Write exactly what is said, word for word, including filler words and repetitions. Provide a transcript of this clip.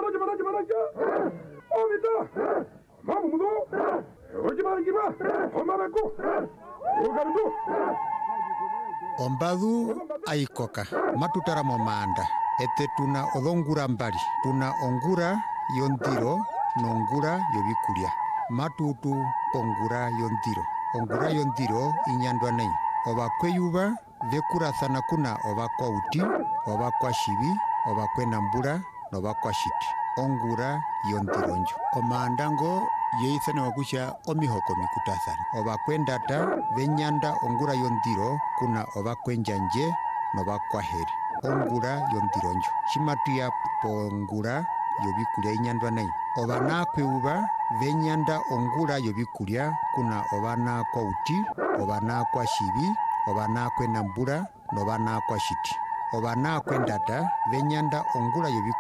Jibara jibara jibara jibara. Oh vita. Mamu mudo. Jibara jibara. Omarako. Ogarudo. Ombadu aikoka matutara momanda ete tuna odongura mbali tuna ongura yondiro nongura yobikulia matutu pongura yondiro ongura yondiro inyandwa nei oba kweyuba vekura sana kuna oba kwa uti oba kwa shibi oba kwena mbura noba kwa shiti ongura yondironjo omandango yeithane wakusha omihoko mikutasana oba kwendata venyanda ongura yondiro kuna oba kwenjanje noba kwa heri ongura yondironjo shimatuya pongura yobikulia inyandwa nei oba nakweuba venyanda ongura yobikulia kuna oba nakwa uti oba nakwa shibi oba nakwena mbura noba nakwa shiti oba nakwendata venyanda ongura yobikulia